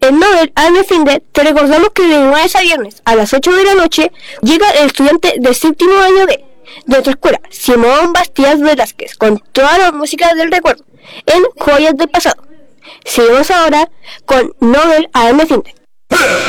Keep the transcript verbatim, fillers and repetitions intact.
En Nobel A M Finder te recordamos que de lunes a viernes a las ocho de la noche llega el estudiante de séptimo año de, de nuestra escuela, Simón Bastías Velázquez, con todas las músicas del recuerdo en Joyas del Pasado. Seguimos ahora con Nobel A M Finder.